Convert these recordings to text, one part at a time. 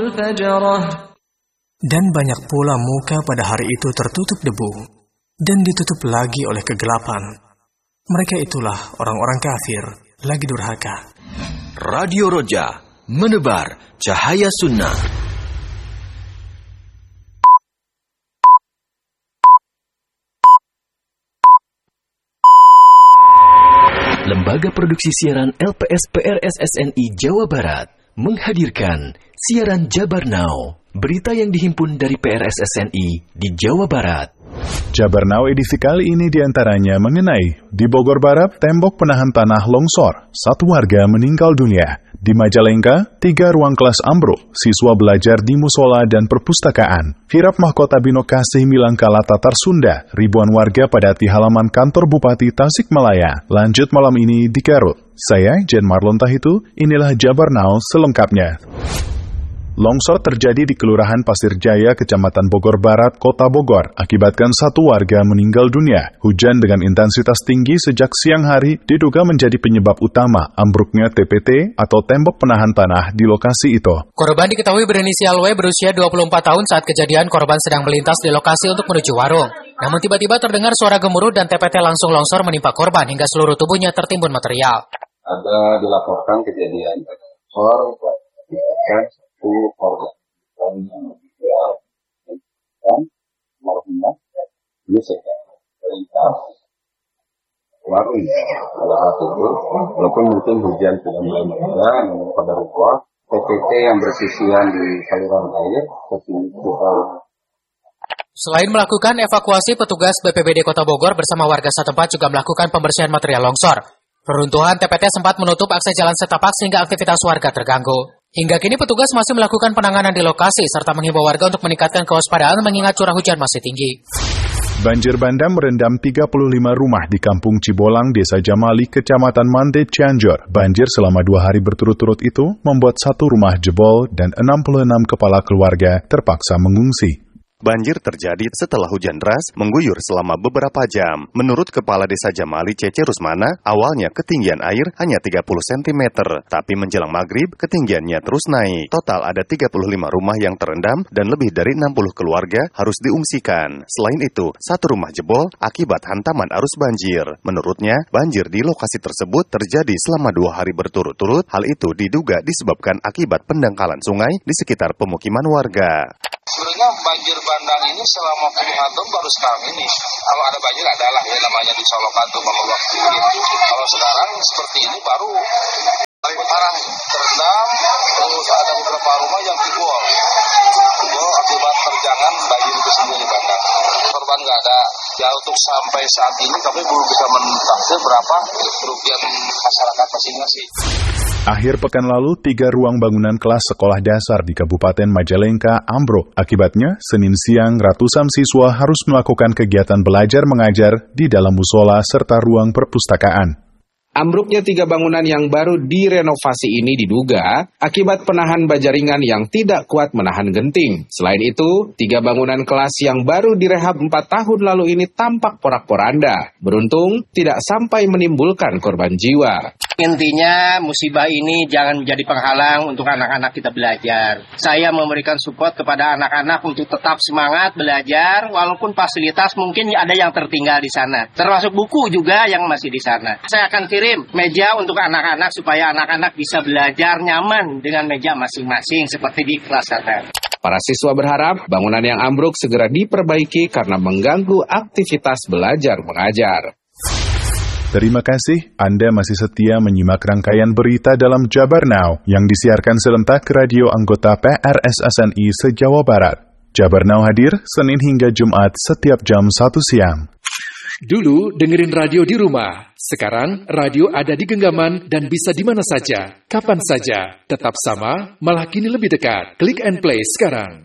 الفجرة. Dan banyak pula muka pada hari itu tertutup debu, dan ditutup lagi oleh kegelapan. Mereka itulah orang-orang kafir, lagi durhaka. Radio Roja, menebar cahaya sunnah. Lembaga Produksi Siaran LPS PRSSNI Jawa Barat menghadirkan siaran Jabar Now, berita yang dihimpun dari PRSSNI di Jawa Barat. Jabar Now edisi kali ini diantaranya mengenai di Bogor Barat, tembok penahan tanah longsor, 1 warga meninggal dunia. Di Majalengka, 3 ruang kelas ambruk, siswa belajar di musola dan perpustakaan. Kirap Mahkota Binokasih Milangkala Tatar Sunda, ribuan warga padati halaman kantor Bupati Tasikmalaya. Lanjut malam ini di Garut. Saya, Jen Marlon Tahitu, inilah Jabar Now selengkapnya. Longsor terjadi di Kelurahan Pasir Jaya, Kecamatan Bogor Barat, Kota Bogor, akibatkan 1 warga meninggal dunia. Hujan dengan intensitas tinggi sejak siang hari diduga menjadi penyebab utama ambruknya TPT atau tembok penahan tanah di lokasi itu. Korban diketahui berinisial W berusia 24 tahun saat kejadian korban sedang melintas di lokasi untuk menuju warung. Namun tiba-tiba terdengar suara gemuruh dan TPT langsung longsor menimpa korban hingga seluruh tubuhnya tertimbun material. Ada dilaporkan kejadian longsor korban dan marhumah ini lintas warung pada saat itu, walaupun mungkin hujan sudah mulai mereda, namun pada rupa TPT yang bersisian di saluran air Selain melakukan evakuasi, petugas BPBD Kota Bogor bersama warga setempat juga melakukan pembersihan material longsor. Reruntuhan TPT sempat menutup akses jalan setapak sehingga aktivitas warga terganggu. Hingga kini petugas masih melakukan penanganan di lokasi serta menghimbau warga untuk meningkatkan kewaspadaan mengingat curah hujan masih tinggi. Banjir bandang merendam 35 rumah di Kampung Cibolang, Desa Jamali, Kecamatan Mande, Cianjur. Banjir selama 2 hari berturut-turut itu membuat 1 rumah jebol dan 66 kepala keluarga terpaksa mengungsi. Banjir terjadi setelah hujan deras mengguyur selama beberapa jam. Menurut Kepala Desa Jamali Cece Rusmana, awalnya ketinggian air hanya 30 cm, tapi menjelang maghrib ketinggiannya terus naik. Total ada 35 rumah yang terendam dan lebih dari 60 keluarga harus diungsikan. Selain itu, 1 rumah jebol akibat hantaman arus banjir. Menurutnya, banjir di lokasi tersebut terjadi selama 2 hari berturut-turut. Hal itu diduga disebabkan akibat pendangkalan sungai di sekitar pemukiman warga. Sebenarnya banjir bandang ini selama puluhan tahun baru sekarang ini. Kalau ada banjir adalah ya namanya di Solokan tuh waktu ini. Kalau sekarang seperti ini baru paling parah, terendam, terus ada beberapa rumah yang jebol. Jebol akibat terjangan banjir itu sendiri bandang. Korban nggak ada. Ya untuk sampai saat ini kami belum bisa mentaksir berapa kerugian masyarakat masing-masing. Akhir pekan lalu, 3 ruang bangunan kelas sekolah dasar di Kabupaten Majalengka ambruk. Akibatnya, Senin siang ratusan siswa harus melakukan kegiatan belajar mengajar di dalam musola serta ruang perpustakaan. Ambruknya 3 bangunan yang baru direnovasi ini diduga akibat penahan baja ringan yang tidak kuat menahan genting. Selain itu, 3 bangunan kelas yang baru direhab 4 tahun lalu ini tampak porak-poranda. Beruntung, tidak sampai menimbulkan korban jiwa. Intinya musibah ini jangan menjadi penghalang untuk anak-anak kita belajar. Saya memberikan support kepada anak-anak untuk tetap semangat belajar walaupun fasilitas mungkin ada yang tertinggal di sana. Termasuk buku juga yang masih di sana. Saya akan kirim meja untuk anak-anak supaya anak-anak bisa belajar nyaman dengan meja masing-masing seperti di kelas sana. Para siswa berharap bangunan yang ambruk segera diperbaiki karena mengganggu aktivitas belajar mengajar. Terima kasih Anda masih setia menyimak rangkaian berita dalam Jabar Now yang disiarkan serentak ke radio anggota PRSSNI se-Jawa Barat. Jabar Now hadir Senin hingga Jumat setiap jam 1 siang. Dulu dengerin radio di rumah, sekarang radio ada di genggaman dan bisa di mana saja, kapan saja. Tetap sama, malah kini lebih dekat. Klik and play sekarang.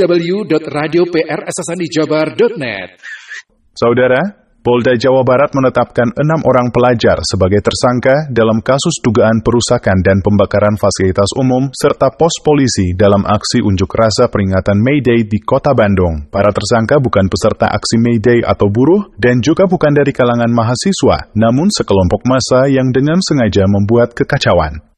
www.radioprssnijabar.net. Saudara, Polda Jawa Barat menetapkan 6 orang pelajar sebagai tersangka dalam kasus dugaan perusakan dan pembakaran fasilitas umum serta pos polisi dalam aksi unjuk rasa peringatan May Day di Kota Bandung. Para tersangka bukan peserta aksi May Day atau buruh dan juga bukan dari kalangan mahasiswa, namun sekelompok massa yang dengan sengaja membuat kekacauan.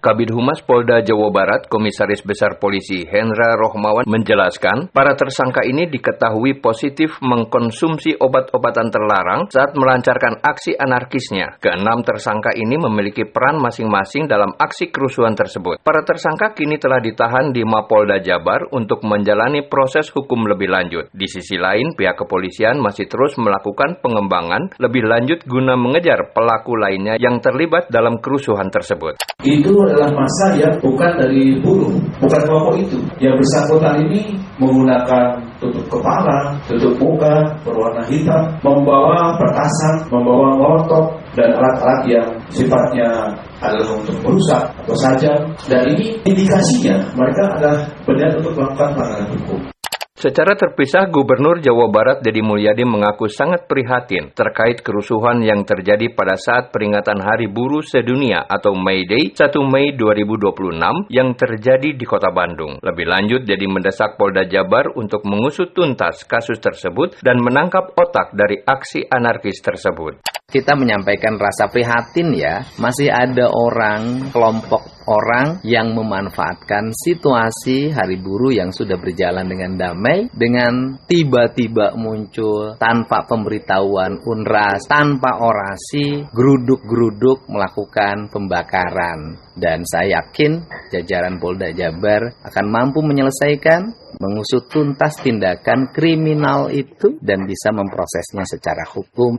Kabid Humas Polda Jawa Barat, Komisaris Besar Polisi Hendra Rohmawan menjelaskan, para tersangka ini diketahui positif mengkonsumsi obat-obatan terlarang saat melancarkan aksi anarkisnya. Keenam tersangka ini memiliki peran masing-masing dalam aksi kerusuhan tersebut. Para tersangka kini telah ditahan di Mapolda Jabar untuk menjalani proses hukum lebih lanjut. Di sisi lain, pihak kepolisian masih terus melakukan pengembangan lebih lanjut guna mengejar pelaku lainnya yang terlibat dalam kerusuhan tersebut. Itu adalah masa yang bukan dari buruh, bukan kelompok itu. Yang bersangkutan ini menggunakan tutup kepala, tutup muka, berwarna hitam, membawa petasan, membawa molotov, dan alat-alat yang sifatnya adalah untuk merusak atau sajam. Dan ini indikasinya mereka adalah benar untuk melakukan pelanggaran hukum. Secara terpisah, Gubernur Jawa Barat Deddy Mulyadi mengaku sangat prihatin terkait kerusuhan yang terjadi pada saat peringatan Hari Buruh Sedunia atau May Day 1 Mei 2026 yang terjadi di Kota Bandung. Lebih lanjut, Deddy mendesak Polda Jabar untuk mengusut tuntas kasus tersebut dan menangkap otak dari aksi anarkis tersebut. Kita menyampaikan rasa prihatin ya, masih ada kelompok orang yang memanfaatkan situasi Hari Buruh yang sudah berjalan dengan damai, dengan tiba-tiba muncul tanpa pemberitahuan unras, tanpa orasi, geruduk-geruduk melakukan pembakaran. Dan saya yakin jajaran Polda Jabar akan mampu menyelesaikan, mengusut tuntas tindakan kriminal itu dan bisa memprosesnya secara hukum.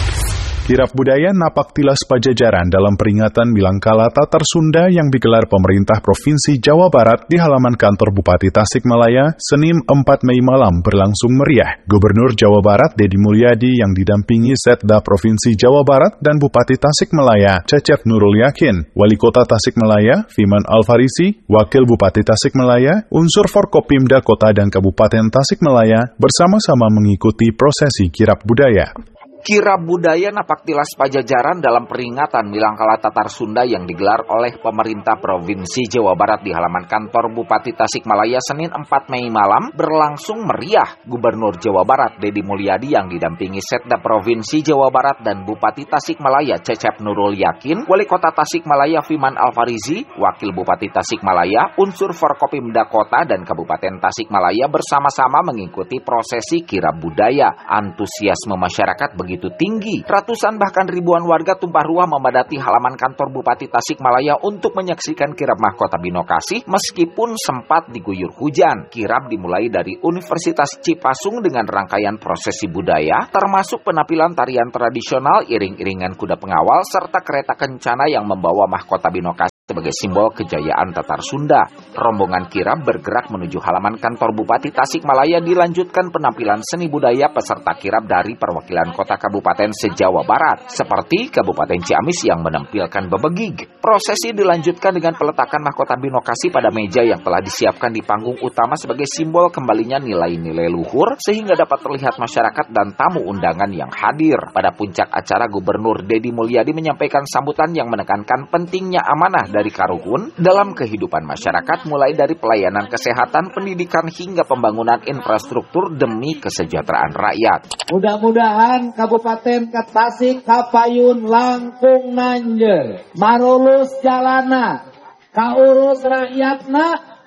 Kirab budaya Napaktilas Pajajaran dalam peringatan Milangkala Tatar Sunda yang digelar pemerintah Provinsi Jawa Barat di halaman kantor Bupati Tasikmalaya, Senin 4 Mei malam berlangsung meriah. Gubernur Jawa Barat Deddy Mulyadi yang didampingi Setda Provinsi Jawa Barat dan Bupati Tasikmalaya, Cecep Nurul Yakin, Wali Kota Tasikmalaya, Fiman Alfarisi, Wakil Bupati Tasikmalaya, unsur Forkopimda Kota dan Kabupaten Tasikmalaya bersama-sama mengikuti prosesi kirab budaya. Kirab budaya Napaktilas Pajajaran dalam peringatan Milangkala Tatar Sunda yang digelar oleh pemerintah Provinsi Jawa Barat di halaman kantor Bupati Tasikmalaya Senin 4 Mei malam berlangsung meriah. Gubernur Jawa Barat Deddy Mulyadi yang didampingi Setda Provinsi Jawa Barat dan Bupati Tasikmalaya Cecep Nurul Yakin, Wali Kota Tasikmalaya Fiman Alfarisi, Wakil Bupati Tasikmalaya, unsur Forkopimda Kota dan Kabupaten Tasikmalaya bersama-sama mengikuti prosesi kirab budaya. Antusiasme masyarakat begitu tinggi. Ratusan bahkan ribuan warga tumpah ruah memadati halaman kantor Bupati Tasikmalaya untuk menyaksikan kirab mahkota Binokasi meskipun sempat diguyur hujan. Kirab dimulai dari Universitas Cipasung dengan rangkaian prosesi budaya, termasuk penampilan tarian tradisional, iring-iringan kuda pengawal, serta kereta kencana yang membawa mahkota Binokasi sebagai simbol kejayaan Tatar Sunda. Rombongan kirab bergerak menuju halaman kantor Bupati Tasikmalaya dilanjutkan penampilan seni budaya peserta kirab dari perwakilan kota kabupaten se-Jawa Barat, seperti Kabupaten Ciamis yang menampilkan bebegig. Prosesi dilanjutkan dengan peletakan mahkota Binokasi pada meja yang telah disiapkan di panggung utama sebagai simbol kembalinya nilai-nilai luhur sehingga dapat terlihat masyarakat dan tamu undangan yang hadir. Pada puncak acara, Gubernur Deddy Mulyadi menyampaikan sambutan yang menekankan pentingnya amanah dari karuhun dalam kehidupan masyarakat, mulai dari pelayanan kesehatan, pendidikan hingga pembangunan infrastruktur demi kesejahteraan rakyat. Mudah-mudahan Kabupaten Tasik kapayun langkung nanjer, marulus jalana, kaurus rakyatna,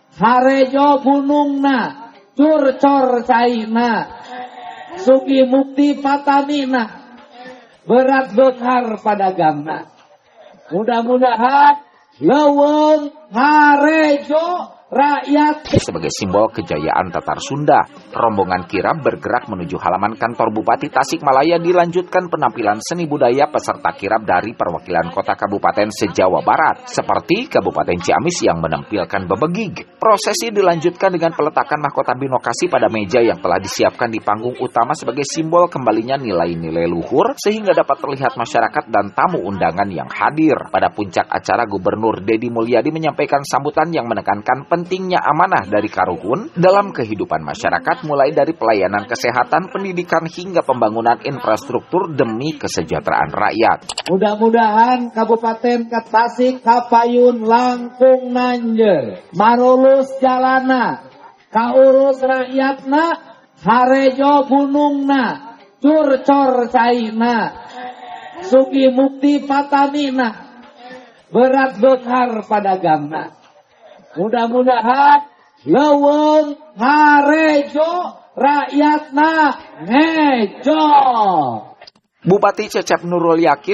harejo gunungna, curcor caina, sugi mukti patamina, berat bekar pada gamna. Mudah-mudahan leweng harejo rakyat. Sebagai simbol kejayaan Tatar Sunda, rombongan kirab bergerak menuju halaman kantor Bupati Tasikmalaya dilanjutkan penampilan seni budaya peserta kirab dari perwakilan kota kabupaten se-Jawa Barat, seperti Kabupaten Ciamis yang menampilkan bebegig. Prosesi dilanjutkan dengan peletakan mahkota Binokasi pada meja yang telah disiapkan di panggung utama sebagai simbol kembalinya nilai-nilai luhur sehingga dapat terlihat masyarakat dan tamu undangan yang hadir. Pada puncak acara, Gubernur Deddy Mulyadi menyampaikan sambutan yang menekankan pentingnya amanah dari karuhun dalam kehidupan masyarakat, mulai dari pelayanan kesehatan, pendidikan hingga pembangunan infrastruktur demi kesejahteraan rakyat. Mudah-mudahan Kabupaten Tasik kapayun langkung nanjer, marulus jalana, kaurus rakyatna, harejo gunungna, curcor caina, sugi mukti patamina, berat bekar pada gangna. Mudah-mudahan leuweung harejo rakyatna ngejo. Bupati Cecep Nurul yakin